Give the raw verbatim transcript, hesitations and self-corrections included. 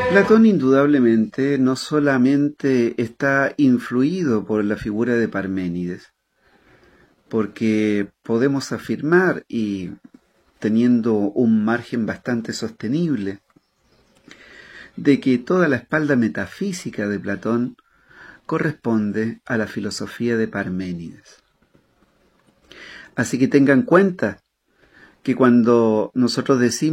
Platón indudablemente no solamente está influido por la figura de Parménides, porque podemos afirmar, y teniendo un margen bastante sostenible, de que toda la espalda metafísica de Platón corresponde a la filosofía de Parménides. Así que tengan en cuenta que cuando nosotros decimos